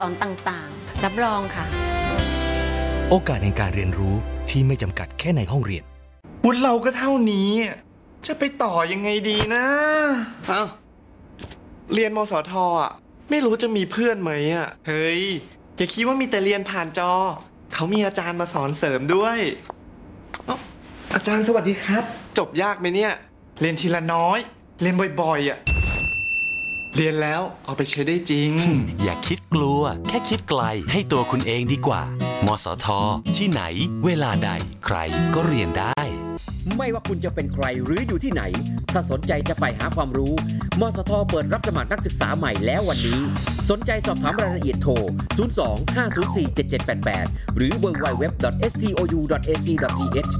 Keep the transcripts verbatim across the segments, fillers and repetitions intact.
สอนต่างๆรับรองค่ะโอกาสในการเรียนรู้ที่ไม่จำกัดแค่ในห้องเรียนวุฒิเราก็เท่านี้จะไปต่อยังไงดีนะเอ้าเรียนมสทอ่ะไม่รู้จะมีเพื่อนไหมอ่ะเฮ้ยอย่าคิดว่ามีแต่เรียนผ่านจอเขามีอาจารย์มาสอนเสริมด้วยอ๋ออาจารย์สวัสดีครับจบยากไหมเนี่ยเรียนทีละน้อยเรียนบ่อยๆอ่ะเรียนแล้วเอาไปใช้ได้จริงอย่าคิดกลัวแค่คิดไกลให้ตัวคุณเองดีกว่ามสทที่ไหนเวลาใดใครก็เรียนได้ไม่ว่าคุณจะเป็นใครหรืออยู่ที่ไหนถ้าสนใจจะใฝ่หาความรู้มสทเปิดรับสมัครนักศึกษาใหม่แล้ววันนี้สนใจสอบถามรายละเอียดโทรศูนย์ สอง ห้า ศูนย์ สี่ เจ็ด เจ็ด แปด แปดหรือ ดับเบิลยู ดับเบิลยู ดับเบิลยู ดอท เอส ที โอ ยู ดอท เอ ซี ดอท ที เอช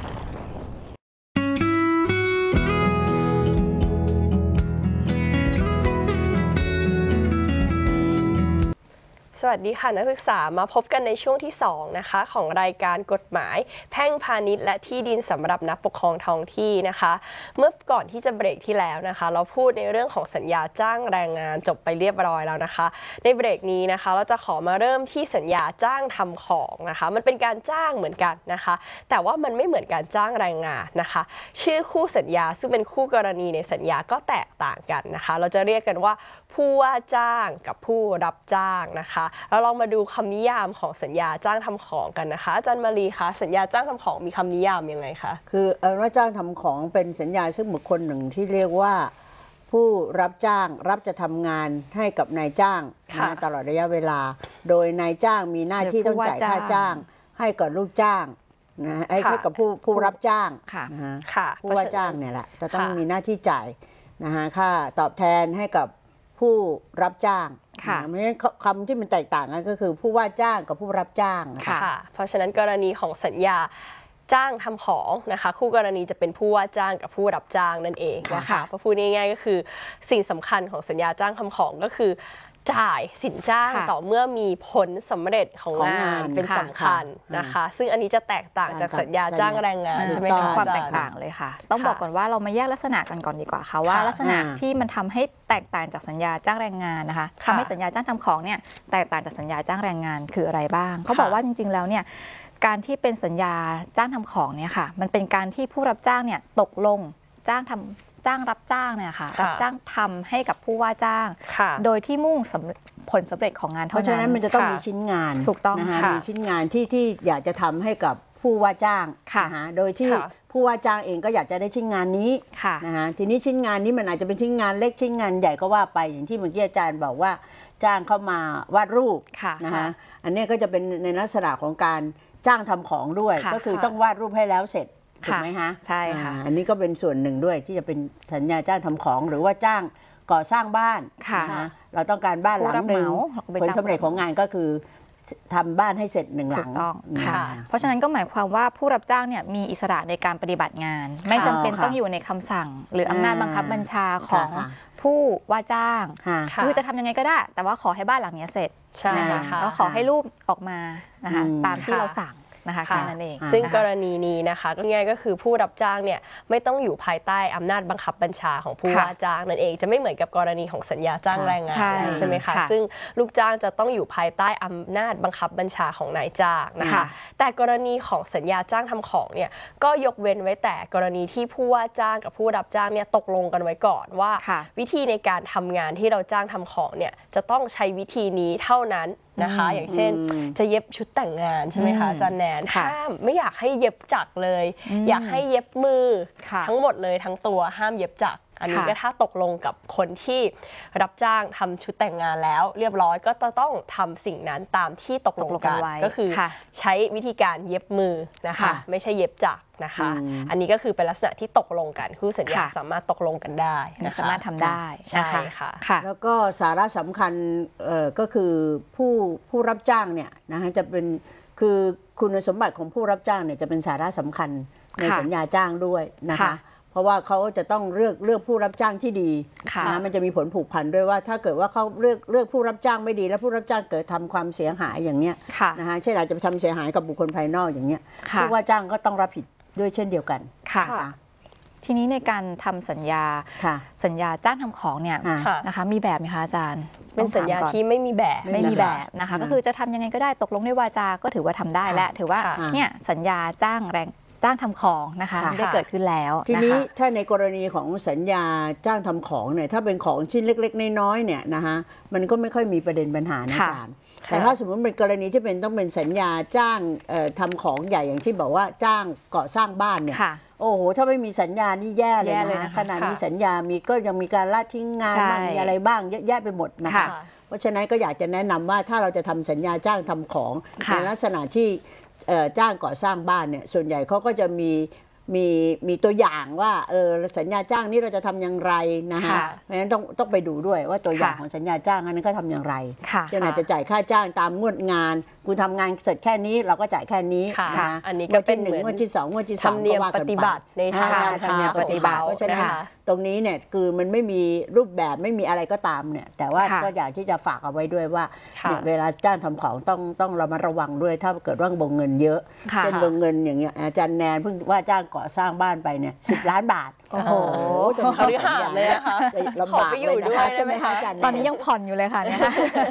สวัสดีค่ะนักศึกษามาพบกันในช่วงที่สองนะคะของรายการกฎหมายแพ่งพาณิชย์และที่ดินสำหรับนักปกครองท้องที่นะคะเมื่อก่อนที่จะเบรกที่แล้วนะคะเราพูดในเรื่องของสัญญาจ้างแรงงานจบไปเรียบร้อยแล้วนะคะในเบรกนี้นะคะเราจะขอมาเริ่มที่สัญญาจ้างทำของนะคะมันเป็นการจ้างเหมือนกันนะคะแต่ว่ามันไม่เหมือนการจ้างแรงงานนะคะชื่อคู่สัญญาซึ่งเป็นคู่กรณีในสัญญาก็แตกต่างกันนะคะเราจะเรียกกันว่าผู้ว่าจ้างกับผู้รับจ้างนะคะเราลองมาดูคำนิยามของสัญญาจ้างทำของกันนะคะอาจารย์มารีคะสัญญาจ้างทำของมีคำนิยามยังไงคะคือเอาว่าจ้างทำของเป็นสัญญาซึ่งบุคคลหนึ่งที่เรียกว่าผู้รับจ้างรับจะทำงานให้กับนายจ้างนะตลอดระยะเวลาโดยนายจ้างมีหน้าที่ต้องจ่ายค่าจ้างให้กับลูกจ้างนะให้กับผู้ผู้รับจ้างนะฮะผู้ว่าจ้างเนี่ยแหละจะต้องมีหน้าที่จ่ายนะฮะค่าตอบแทนให้กับผู้รับจ้างเพราะฉะนั้นคำที่มันแตกต่างกันก็คือผู้ว่าจ้างกับผู้รับจ้างค่ะเพราะฉะนั้นกรณีของสัญญาจ้างทำของนะคะคู่กรณีจะเป็นผู้ว่าจ้างกับผู้รับจ้างนั่นเองนะคะเพราะพูดง่ายๆก็คือสิ่งสำคัญของสัญญาจ้างทำของก็คือจ่ายสินจ้างต่อเมื่อมีผลสำเร็จของงานเป็นสำคัญนะคะซึ่งอันนี้จะแตกต่างจากสัญญาจ้างแรงงานใช่ไหมคะความแตกต่างเลยค่ะต้องบอกก่อนว่าเรามาแยกลักษณะกันก่อนดีกว่าค่ะว่าลักษณะที่มันทำให้แตกต่างจากสัญญาจ้างแรงงานนะคะทำให้สัญญาจ้างทำของเนี่ยแตกต่างจากสัญญาจ้างแรงงานคืออะไรบ้างเขาบอกว่าจริงๆแล้วเนี่ยการที่เป็นสัญญาจ้างทำของเนี่ยค่ะมันเป็นการที่ผู้รับจ้างเนี่ยตกลงจ้างทำจ้างรับจ้างเนี่ยค่ะรับจ้างทำให้กับผู้ว่าจ้างโดยที่มุ่งผลสำเร็จของงานเท่านั้นเพราะฉะนั้นมันจะต้องมีชิ้นงานถูกต้องนะคะมีชิ้นงานที่ที่อยากจะทำให้กับผู้ว่าจ้างนะคะโดยที่ผู้ว่าจ้างเองก็อยากจะได้ชิ้นงานนี้นะคะทีนี้ชิ้นงานนี้มันอาจจะเป็นชิ้นงานเล็กชิ้นงานใหญ่ก็ว่าไปอย่างที่เมื่อกี้อาจารย์บอกว่าจ้างเข้ามาวาดรูปนะคะอันนี้ก็จะเป็นในลักษณะของการจ้างทำของด้วยก็คือต้องวาดรูปให้แล้วเสร็จถูกไหมคะใช่ค่ะอันนี้ก็เป็นส่วนหนึ่งด้วยที่จะเป็นสัญญาจ้างทำของหรือว่าจ้างก่อสร้างบ้านนะคะเราต้องการบ้านหลังหนึ่งผลสำเร็จของงานก็คือทำบ้านให้เสร็จหนึ่งหลังค่ะเพราะฉะนั้นก็หมายความว่าผู้รับจ้างเนี่ยมีอิสระในการปฏิบัติงานไม่จำเป็นต้องอยู่ในคำสั่งหรืออำนาจบังคับบัญชาของผู้ว่าจ้างคือจะทำยังไงก็ได้แต่ว่าขอให้บ้านหลังนี้เสร็จใช่ค่ะแล้วขอให้รูปออกมานะคะตามที่เราสั่งนะคะแค่นั้นเองซึ่งกรณีนี้นะคะก็ง่ายก็คือผู้รับจ้างเนี่ยไม่ต้องอยู่ภายใต้อำนาจบังคับบัญชาของผู้ว่าจ้างนั่นเองจะไม่เหมือนกับกรณีของสัญญาจ้างแรงงานใช่ไหมคะซึ่งลูกจ้างจะต้องอยู่ภายใต้อำนาจบังคับบัญชาของนายจ้างนะคะแต่กรณีของสัญญาจ้างทำของเนี่ยก็ยกเว้นไว้แต่กรณีที่ผู้ว่าจ้างกับผู้รับจ้างเนี่ยตกลงกันไว้ก่อนว่าวิธีในการทำงานที่เราจ้างทำของเนี่ยจะต้องใช้วิธีนี้เท่านั้นนะคะอย่างเช่นจะเย็บชุดแต่งงานใช่ไหมคะอาจารย์แนนห้ามไม่อยากให้เย็บจักรเลยอยากให้เย็บมือทั้งหมดเลยทั้งตัวห้ามเย็บจักรอันนี้ก็ถ้าตกลงกับคนที่รับจ้างทำชุดแต่งงานแล้วเรียบร้อยก็จะต้องทำสิ่งนั้นตามที่ตกลงกันก็คือใช้วิธีการเย็บมือนะคะไม่ใช่เย็บจักรนะคะอันนี้ก็คือเป็นลักษณะที่ตกลงกันคู่สัญญาสามารถตกลงกันได้สามารถทำได้ใช่ค่ะแล้วก็สาระสำคัญก็คือผู้ผู้รับจ้างเนี่ยนะคะจะเป็นคือคุณสมบัติของผู้รับจ้างเนี่ยจะเป็นสาระสำคัญในสัญญาจ้างด้วยนะคะเพราะว่าเขาจะต้องเลือกเลือกผู้รับจ้างที่ดีนะมันจะมีผลผูกพันด้วยว่าถ้าเกิดว่าเขาเลือกเลือกผู้รับจ้างไม่ดีแล้วผู้รับจ้างเกิดทำความเสียหายอย่างเนี้ยนะคะเช่นอาจจะทำเสียหายกับบุคคลภายนอกอย่างเนี้ยผู้ว่าจ้างก็ต้องรับผิดด้วยเช่นเดียวกันค่ะทีนี้ในการทำสัญญาสัญญาจ้างทำของเนี่ยนะคะมีแบบไหมคะอาจารย์เป็นสัญญาที่ไม่มีแบบไม่มีแบบนะคะก็คือจะทำยังไงก็ได้ตกลงในวาจาก็ถือว่าทำได้และถือว่าเนี่ยสัญญาจ้างแรงจ้างทำของนะคะได้เกิดขึ้นแล้วทีนี้ถ้าในกรณีของสัญญาจ้างทำของเนี่ยถ้าเป็นของชิ้นเล็กๆน้อยๆเนี่ยนะคะมันก็ไม่ค่อยมีประเด็นปัญหานะอาจารย์แต่ถ้าสมมติเป็นกรณีที่เป็นต้องเป็นสัญญาจ้างทำของใหญ่อย่างที่บอกว่าจ้างก่อสร้างบ้านเนี่ยโอ้โหถ้าไม่มีสัญญานี่แย่เลยนะขนาดมีสัญญามีก็ยังมีการละทิ้งงานมีอะไรบ้างเยอะแยะไปหมดนะคะเพราะฉะนั้นก็อยากจะแนะนำว่าถ้าเราจะทำสัญญาจ้างทำของในลักษณะที่จ้างก่อสร้างบ้านเนี่ยส่วนใหญ่เขาก็จะมีมีมีตัวอย่างว่าเออสัญญาจ้างนี้เราจะทำอย่างไรนะคะเพราะฉะนั้นต้องต้องไปดูด้วยว่าตัวอย่างของสัญญาจ้างนั้นเขาทำอย่างไรเช่นอาจจะจ่ายค่าจ้างตามงวดงานคุณทำงานเสร็จแค่นี้เราก็จ่ายแค่นี้นะคะอันนี้ก็เป็นหนึ่งงวดที่สองงวดที่สามก็ว่ากันไปปฏิบัติในทางธรรมเนียมปฏิบัติเพราะฉะนั้นตรงนี้เนี่ยคือมันไม่มีรูปแบบไม่มีอะไรก็ตามเนี่ยแต่ว่าก็อยากที่จะฝากเอาไว้ด้วยว่าเวลาจ้างทำของต้องต้องเรามาระวังด้วยถ้าเกิดว่าวงเงินเยอะเช่นวงเงินอย่างเงี้ยอาจารย์แนนเพิ่งว่าจ้างก่อสร้างบ้านไปเนี่ยสิบล้านบาทโอ้โหจะมีสัญญาเลยนะคะลำบากเลยนะคะใช่ไหมคะอาจารย์ตอนนี้ยังผ่อนอยู่เลยค่ะเนี่ย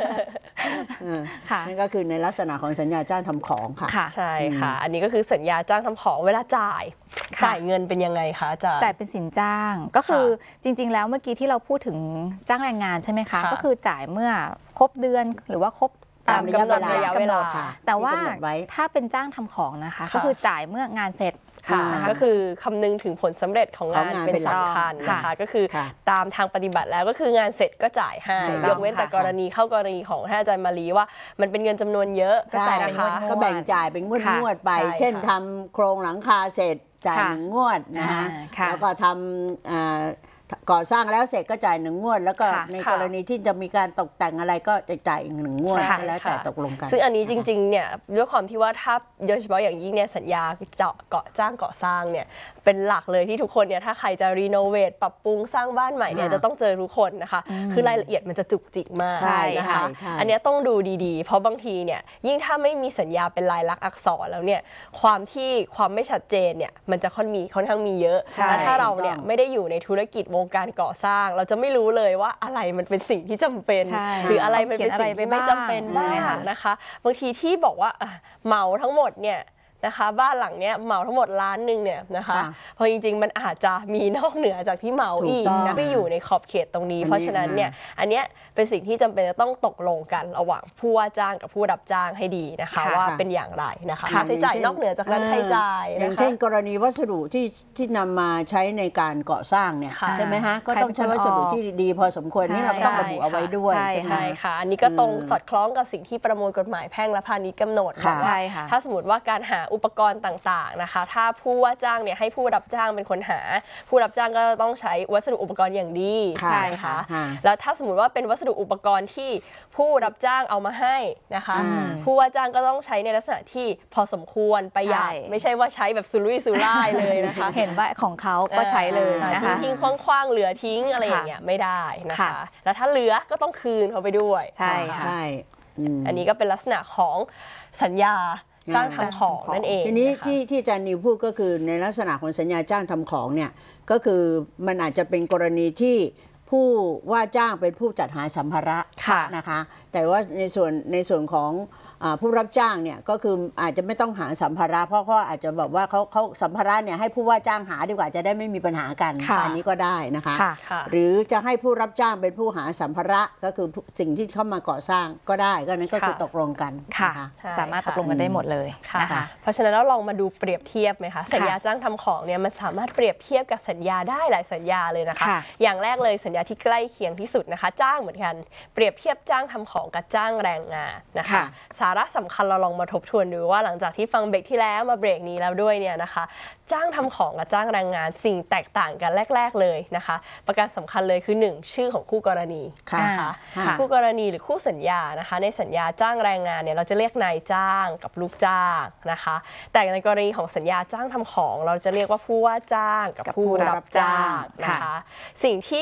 นั่นก็คือในลักษณะของสัญญาจ้างทำของค่ะใช่ค่ะอันนี้ก็คือสัญญาจ้างทำของเวลาจ่ายจ่ายเงินเป็นยังไงคะอาจารย์จ่ายเป็นสินจ้างก็คือจริงๆแล้วเมื่อกี้ที่เราพูดถึงจ้างแรงงานใช่ไหมคะก็คือจ่ายเมื่อครบเดือนหรือว่าครบตามกำหนดระยะเวลาแต่ว่าถ้าเป็นจ้างทำของนะคะก็คือจ่ายเมื่องานเสร็จก็คือคำนึงถึงผลสำเร็จของงานเป็นสำคัญนะคะก็คือตามทางปฏิบัติแล้วก็คืองานเสร็จก็จ่ายให้ยกเว้นแต่กรณีเข้ากรณีของท่านอาจารย์มาลีว่ามันเป็นเงินจำนวนเยอะก็จ่ายนะคะก็แบ่งจ่ายเป็นงวดงวดไปเช่นทำโครงหลังคาเสร็จจ่ายหนึ่งงวดนะคะแล้วก็ทำก่อสร้างแล้วเสร็จก็จ่ายหนึ่งงวดแล้วก็ในกรณีที่จะมีการตกแต่งอะไรก็จะจ่ายอีกหนึ่งงวดแล้วแต่ตกลงกันซึ่งอันนี้จริงๆเนี่ยด้วยความที่ว่าถ้าโดยเฉพาะอย่างยิ่งเนี่ยสัญญาเจาะเกาะจ้างก่อสร้างเนี่ยเป็นหลักเลยที่ทุกคนเนี่ยถ้าใครจะรีโนเวทปรับปรุงสร้างบ้านใหม่เนี่ยจะต้องเจอทุกคนนะคะคือรายละเอียดมันจะจุกจิกมากนะคะอันนี้ต้องดูดีๆเพราะบางทีเนี่ยยิ่งถ้าไม่มีสัญญาเป็นลายลักษณ์อักษรแล้วเนี่ยความที่ความไม่ชัดเจนเนี่ยมันจะค่อนมีค่อนข้างมีเยอะและถ้าเราเนี่ยไม่ได้อยู่ในธุรกิจวงการก่อสร้างเราจะไม่รู้เลยว่าอะไรมันเป็นสิ่งที่จำเป็นหรืออะไรมันเป็นสิ่งที่ไม่จำเป็นบ้างนะคะบางทีที่บอกว่าเหมาทั้งหมดเนี่ยนะคะบ้านหลังเนี้ยเหมาทั้งหมดล้านหนึ่งเนี่ยนะคะเพราะจริงๆมันอาจจะมีนอกเหนือจากที่เหมาอีกนะไม่อยู่ในขอบเขตตรงนี้เพราะฉะนั้นเนี่ยอันเนี้ยเป็นสิ่งที่จำเป็นจะต้องตกลงกันระหว่างผู้ว่าจ้างกับผู้รับจ้างให้ดีนะคะว่าเป็นอย่างไรนะคะค่าใช้จ่ายนอกเหนือจากนั้นใครจ่ายอย่างเช่นกรณีวัสดุที่ที่นำมาใช้ในการก่อสร้างเนี่ยใช่ไหมฮะก็ต้องใช้วัสดุที่ดีพอสมควรนี่เราต้องระบุเอาไว้ด้วยใช่ไหมค่ะอันนี้ก็ตรงสอดคล้องกับสิ่งที่ประมวลกฎหมายแพ่งและพาณิชย์กำหนดว่าถ้าสมมติว่าการหาอุปกรณ์ต่างๆนะคะถ้าผู้ว่าจ้างเนี่ยให้ผู้รับจ้างเป็นคนหาผู้รับจ้างก็ต้องใช้วัสดุอุปกรณ์อย่างดีใช่ค่ะแล้วถ้าสมมติว่าเป็นวัสดุอุปกรณ์ที่ผู้รับจ้างเอามาให้นะคะผู้ว่าจ้างก็ต้องใช้ในลักษณะที่พอสมควรประหยัดไม่ใช่ว่าใช้แบบสุรุ่ยสุร่ายเลยนะคะเห็นว่าของเขาก็ใช้เลยนะคะทิ้งคว้างๆเหลือทิ้งอะไรอย่างเงี้ยไม่ได้นะคะแล้วถ้าเหลือก็ต้องคืนเขาไปด้วยใช่ค่ะอันนี้ก็เป็นลักษณะของสัญญาจ้างทำของนั่นเองทีนี้ที่ที่อาจารย์นิวพูดก็คือในลักษณะของสัญญาจ้างทำของเนี่ยก็คือมันอาจจะเป็นกรณีที่ผู้ว่าจ้างเป็นผู้จัดหาสัมภาระนะคะแต่ว่าในส่วนในส่วนของผู้รับจ้างเนี่ยก็คืออาจจะไม่ต้องหาสัมภาระเพราะเขาอาจจะบอกว่าเขาเขาสัมภาระเนี่ยให้ผู้ว่าจ้างหาดีกว่าจะได้ไม่มีปัญหากันอันนี้ก็ได้นะคะหรือจะให้ผู้รับจ้างเป็นผู้หาสัมภาระก็คือสิ่งที่เข้ามาก่อสร้างก็ได้ก็นั้นก็คือตกลงกันค่ะสามารถตกลงกันได้หมดเลยนะคะเพราะฉะนั้นเราลองมาดูเปรียบเทียบไหมคะสัญญาจ้างทำของเนี่ยมันสามารถเปรียบเทียบกับสัญญาได้หลายสัญญาเลยนะคะอย่างแรกเลยสัญญาที่ใกล้เคียงที่สุดนะคะจ้างเหมือนกันเปรียบเทียบจ้างทำของกับจ้างแรงงานนะคะสาระสำคัญเราลองมาทบทวนดูว่าหลังจากที่ฟังเบรกที่แล้วมาเบรกนี้แล้วด้วยเนี่ยนะคะจ้างทำของกับจ้างแรงงานสิ่งแตกต่างกันแรกๆเลยนะคะประการสำคัญเลยคือหนึ่งชื่อของคู่กรณีนะคะคู่กรณีหรือคู่สัญญานะคะในสัญญาจ้างแรงงานเนี่ยเราจะเรียกนายจ้างกับลูกจ้างนะคะแต่ในกรณีของสัญญาจ้างทำของเราจะเรียกว่าผู้ว่าจ้างกับผู้รับจ้างนะคะสิ่งที่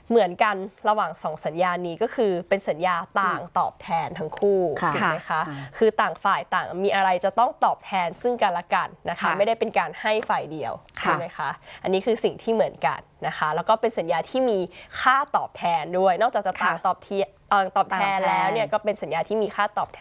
เหมือนกันระหว่างสองสัญญานี้ก็คือเป็นสัญญาต่างตอบแทนทั้งคู่ถูกไหมคะคือต่างฝ่ายต่างมีอะไรจะต้องตอบแทนซึ่งกันและกันนะคะไม่ได้เป็นการให้ฝ่ายเดียวใช่ไหมคะอันนี้คือสิ่งที่เหมือนกันนะคะแล้วก็เป็นสัญญาที่มีค่าตอบแทนด้วยนอกจากจะต่างตอบแทนตอบแทนแล้วเนี่ยก็เป็นสัญญาที่มีค่าตอบแท